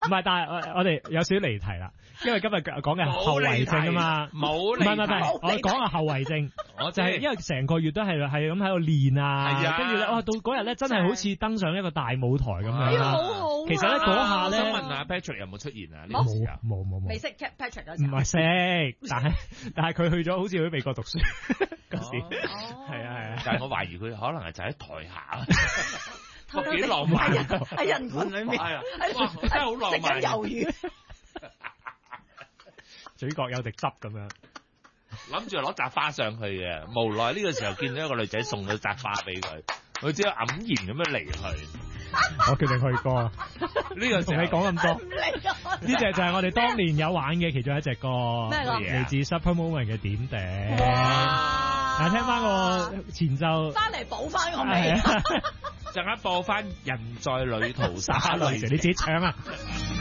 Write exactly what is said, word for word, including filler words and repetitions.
係，但係我哋有少少離題啦，因為今日講嘅係後遺症啊嘛， 冇離題， 唔係唔係唔係，我講下後遺症，我就係因為成個月都係係咁喺度練啊，跟住咧，哇，到嗰日咧真係好似登上一個大舞台咁樣啦。 好好。 其實咧嗰下咧， 想問下 Patrick 有冇出現啊？ 冇冇冇冇， 未識 Patrick 嗰時。 唔係識，但係但係佢去咗好似去美國讀書嗰時，係啊係啊。 但係我懷疑佢可能係就喺台下，幾浪漫喺人群裏面， 係啊，哇，真係好浪漫。 食緊魷魚， 嘴角有滴汁咁樣。 諗住攞扎花上去嘅，無奈呢個時候見到一個女仔送咗扎花俾佢，佢只有黯然咁樣離去。 我決定去歌啦， 呢個同你講咁多，呢隻就係我哋當年有玩嘅其中一隻歌， 咩歌？ 嚟自 Super Moment 嘅點頂。嗱，聽翻個前奏， 翻嚟補翻個味， 陣間播翻人在旅途灑淚， 你自己唱啊！